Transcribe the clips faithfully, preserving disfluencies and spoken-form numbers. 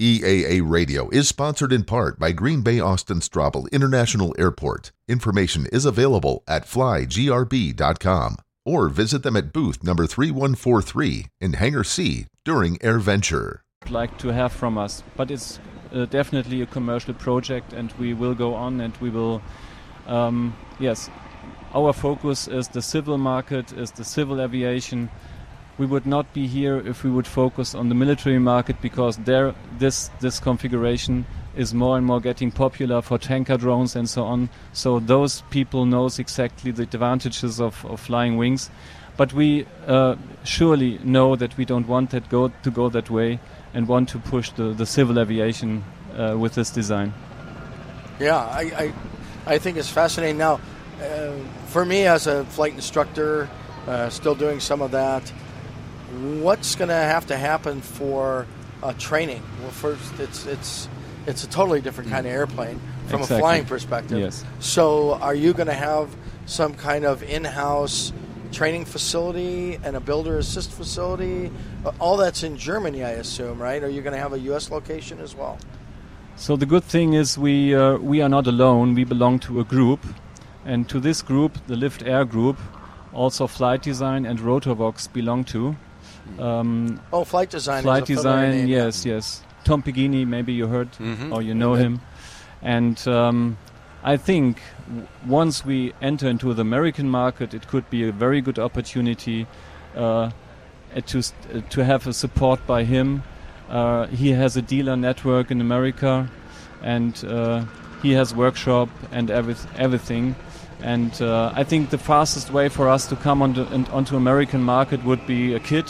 E A A Radio is sponsored in part by Green Bay Austin Straubel International Airport. Information is available at fly g r b dot com or visit them at booth number three one four three in Hangar C during AirVenture. Like to have from us, but it's uh, definitely a commercial project, and we will go on, and we will, um, yes, our focus is the civil market, is the civil aviation. We would not be here if we would focus on the military market, because there this this configuration is more and more getting popular for tanker drones and so on. So those people knows exactly the advantages of, of flying wings. But we uh, surely know that we don't want that go to go that way, and want to push the, the civil aviation uh, with this design. Yeah, I, I, I think it's fascinating. Now, uh, for me as a flight instructor, uh, still doing some of that, what's going to have to happen for uh, training? Well, first, it's it's it's a totally different kind of airplane from Exactly. a flying perspective. Yes. So, are you going to have some kind of in-house training facility and a builder assist facility? Uh, all that's in Germany, I assume, right? Are you going to have a U S location as well? So the good thing is we uh, we are not alone. We belong to a group, and to this group, the Lift Air Group, also Flight Design and Rotorvox belong to. Um, oh, Flight Design. Flight is a familiar Design, name. yes, yes. Tom Pigini, maybe you heard Mm-hmm. or you know Yeah. him. And um, I think w- once we enter into the American market, it could be a very good opportunity uh, uh, to st- uh, to have a support by him. Uh, he has a dealer network in America, and uh, he has workshop and every- everything. And uh, I think the fastest way for us to come onto, and onto American market would be a kit.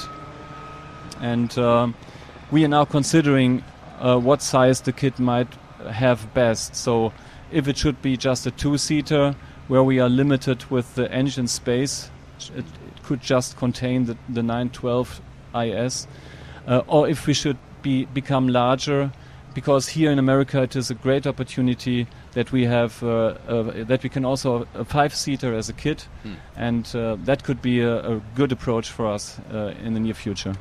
And um, we are now considering uh, what size the kit might have best. So if it should be just a two-seater where we are limited with the engine space, it, it could just contain the, the nine twelve I S, uh, or if we should be become larger, because here in America it is a great opportunity that we have uh, uh, that we can also a five-seater as a kit, Hmm. and uh, that could be a, a good approach for us uh, in the near future.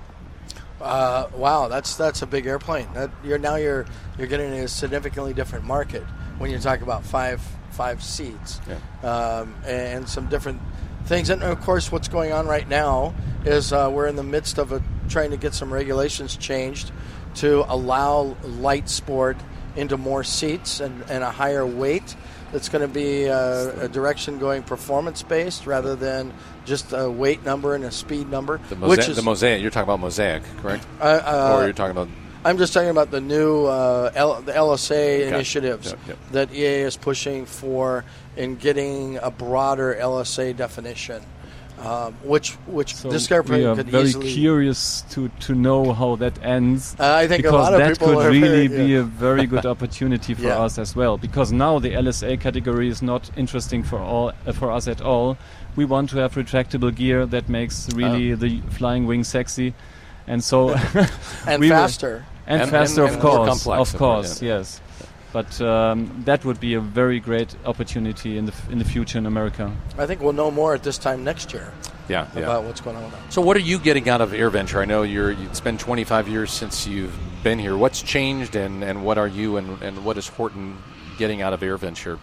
Uh, wow, that's that's a big airplane. That, you're now you're you're getting a significantly different market when you talk about five five seats, Yeah. um, and some different things. And of course, what's going on right now is uh, we're in the midst of a, trying to get some regulations changed to allow light sport into more seats and, and a higher weight. It's going to be uh, a direction going performance-based rather than just a weight number and a speed number. The, which mosa- is, the mosaic. You're talking about Mosaic, correct? uh, uh, or you're talking about... I'm just talking about the new uh, L- the L S A Okay. initiatives Yep, yep. that E A is pushing for in getting a broader L S A definition, um, which which So this we airplane are could very easily. curious to, to know how that ends. Uh, I think a because lot of that people could are really very- be yeah. a very good opportunity for Yeah. us as well. Because now the L S A category is not interesting for all uh, for us at all. We want to have retractable gear that makes really Oh. the flying wing sexy, and so and we will- faster. and, And- faster, and- of and more course, complex, of of course, course, yeah. yes. But um, that would be a very great opportunity in the f- in the future in America. I think we'll know more at this time next year Yeah, yeah. about what's going on with that. So what are you getting out of AirVenture? I know you're, it's been twenty-five years since you've been here. What's changed, and, and what are you and, and what is Horton getting out of AirVenture?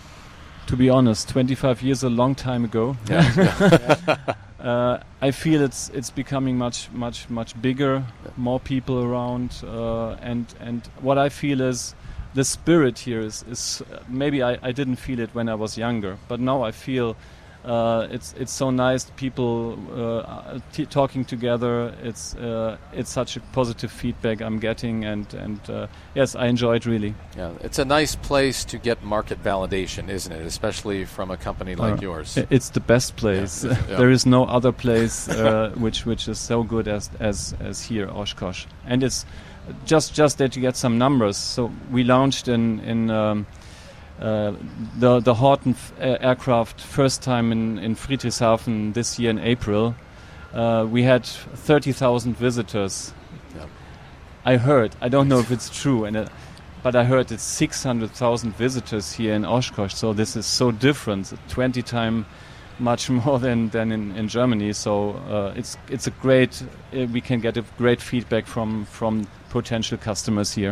To be honest, twenty-five years a long time ago. Yeah. Uh, I feel it's it's becoming much much much bigger, more people around, uh, and and what I feel is the spirit here is is uh, maybe I, I didn't feel it when I was younger, but now I feel uh, it's it's so nice. People uh, t- talking together. It's uh, it's such a positive feedback I'm getting, and and uh, yes, I enjoy it really. Yeah, it's a nice place to get market validation, isn't it? Especially from a company like Uh, yours. i- It's the best place. Yeah, yeah. There is no other place uh, which which is so good as as as here, Oshkosh. And it's just just that you get some numbers. So we launched in in um, uh, the the Horton f- uh, aircraft first time in in Friedrichshafen this year in April. Uh, we had thirty thousand visitors. Yeah. I heard. I don't know if it's true, and. Uh, But I heard it's six hundred thousand visitors here in Oshkosh, so this is so different, twenty times much more than, than in, in Germany. So uh, it's it's a great, uh, we can get a great feedback from, from potential customers here.